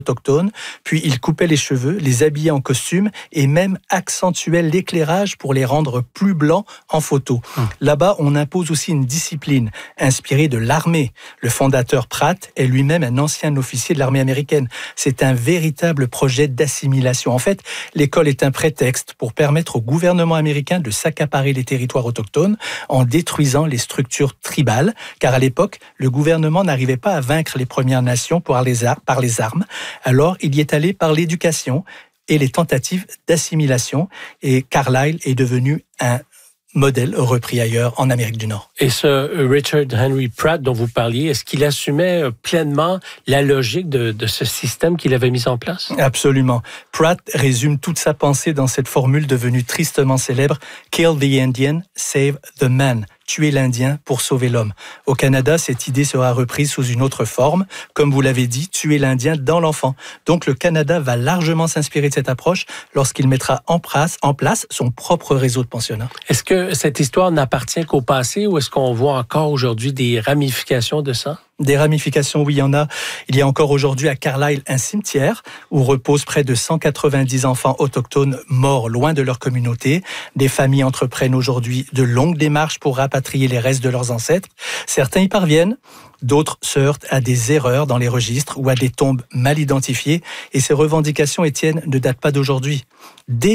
autochtones, puis il coupait les cheveux, les habillait en costume et même accentuait l'éclairage pour les rendre plus blancs en photo. Là-bas, on impose aussi une discipline inspirée de l'armée. Le fondateur Pratt est lui-même un ancien officier de l'armée américaine. C'est un véritable projet d'assimilation. En fait, l'école est un prétexte pour permettre au gouvernement américain de s'accaparer les territoires autochtones en détruisant les structures tribales, car à l'époque, le gouvernement n'arrivait pas à vaincre les Premières Nations par les armes. Alors, il y est allé par l'éducation et les tentatives d'assimilation. Et Carlyle est devenu un modèle repris ailleurs en Amérique du Nord. Et ce Richard Henry Pratt dont vous parliez, est-ce qu'il assumait pleinement la logique de ce système qu'il avait mis en place? Absolument. Pratt résume toute sa pensée dans cette formule devenue tristement célèbre « Kill the Indian, save the man ». Tuer l'Indien pour sauver l'homme. Au Canada, cette idée sera reprise sous une autre forme. Comme vous l'avez dit, tuer l'Indien dans l'enfant. Donc le Canada va largement s'inspirer de cette approche lorsqu'il mettra en place son propre réseau de pensionnats. Est-ce que cette histoire n'appartient qu'au passé ou est-ce qu'on voit encore aujourd'hui des ramifications de ça? Des ramifications, oui, il y en a. Il y a encore aujourd'hui à Carlyle un cimetière où reposent près de 190 enfants autochtones morts loin de leur communauté. Des familles entreprennent aujourd'hui de longues démarches pour rapatrier les restes de leurs ancêtres. Certains y parviennent, d'autres se heurtent à des erreurs dans les registres ou à des tombes mal identifiées. Et ces revendications, Étienne, ne datent pas d'aujourd'hui. Dès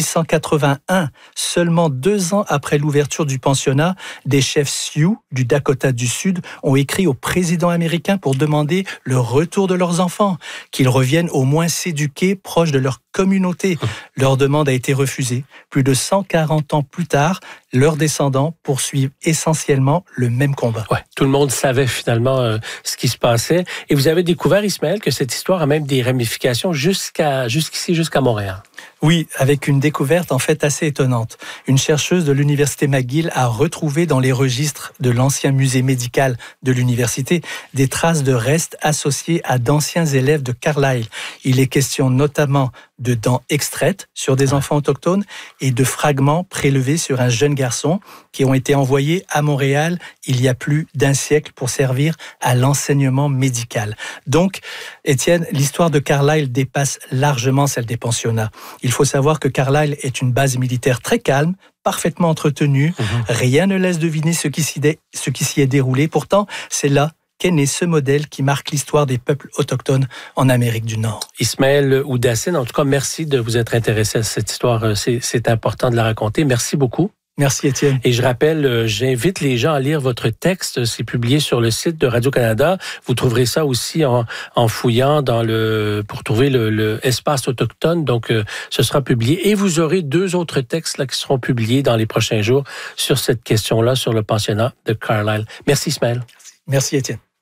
1881, seulement 2 ans après l'ouverture du pensionnat, des chefs Sioux du Dakota du Sud ont écrit au président américain pour demander le retour de leurs enfants, qu'ils reviennent au moins s'éduquer proche de leur communauté. Leur demande a été refusée. Plus de 140 ans plus tard, leurs descendants poursuivent essentiellement le même combat. Ouais, tout le monde savait finalement ce qui se passait. Et vous avez découvert, Ismaël, que cette histoire a même des ramifications jusqu'à Montréal. Oui, avec une découverte en fait assez étonnante. Une chercheuse de l'Université McGill a retrouvé dans les registres de l'ancien musée médical de l'université des traces de restes associés à d'anciens élèves de Carlyle. Il est question notamment de dents extraites sur des enfants autochtones et de fragments prélevés sur un jeune garçon qui ont été envoyés à Montréal il y a plus d'1 siècle pour servir à l'enseignement médical. Donc, Étienne, l'histoire de Carlyle dépasse largement celle des pensionnats. Il faut savoir que Carlyle est une base militaire très calme, parfaitement entretenue. Rien ne laisse deviner ce qui s'y est déroulé. Pourtant, c'est là qu'est né ce modèle qui marque l'histoire des peuples autochtones en Amérique du Nord. Ismaël Oudassine, en tout cas, merci de vous être intéressé à cette histoire. C'est important de la raconter. Merci beaucoup. Merci Étienne. Et je rappelle, j'invite les gens à lire votre texte. C'est publié sur le site de Radio-Canada. Vous trouverez ça aussi en fouillant pour trouver le espace autochtone. Donc, ce sera publié. Et vous aurez 2 autres textes là qui seront publiés dans les prochains jours sur cette question-là, sur le pensionnat de Carlyle. Merci Ismaël. Merci Étienne.